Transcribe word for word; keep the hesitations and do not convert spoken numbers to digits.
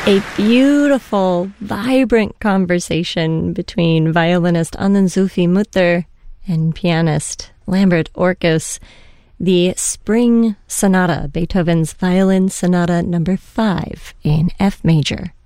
A beautiful, vibrant conversation between violinist Anand Zulfi Mutter and pianist Lambert Orkus. The Spring Sonata, Beethoven's Violin Sonata number five in F major.